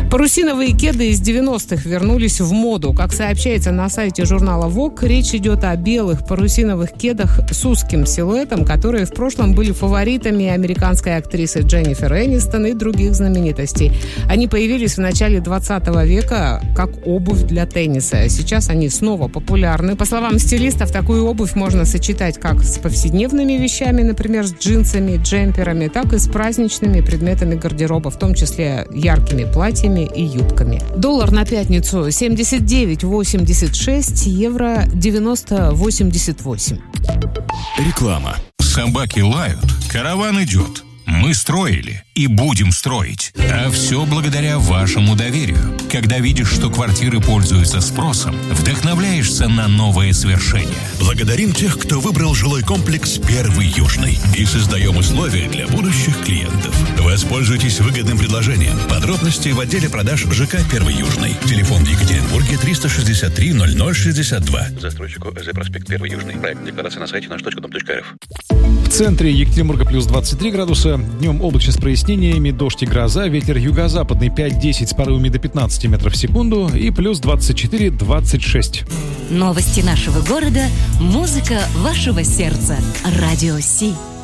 Парусиновые кеды из 90-х вернулись в моду. Как сообщается на сайте журнала Vogue, речь идет о белых парусиновых кедах с узким силуэтом, которые в прошлом были фаворитами американской актрисы Дженнифер Энистон и других знаменитостей. Они появились в начале 20 века как обувь для тенниса. Сейчас они снова популярны. По словам стилистов, такую обувь можно сочетать как с повседневными вещами, например, с джинсами, джемперами, так и с праздничными предметами гардероба, в том числе яркими платьями и юбками. Доллар на пятницу 79,86, евро 90,88. Реклама. Собаки лают, караван идет. Мы строили и будем строить. А все благодаря вашему доверию. Когда видишь, что квартиры пользуются спросом, вдохновляешься на новые свершения. Благодарим тех, кто выбрал жилой комплекс «Первый Южный». И создаем условия для будущих клиентов. Воспользуйтесь выгодным предложением. Подробности в отделе продаж ЖК «Первый Южный». Телефон в Екатеринбурге 363 0062. Застройщику ЭЗ проспект Первый Южный. Проект декларации на сайте наш.дом.рф. В центре Екатеринбурга плюс 23 градуса. Днем облачно с прояснениями, дождь и гроза, ветер юго-западный 5-10 с порывами до 15 метров в секунду и плюс 24-26. Новости нашего города, музыка вашего сердца. Радио Си.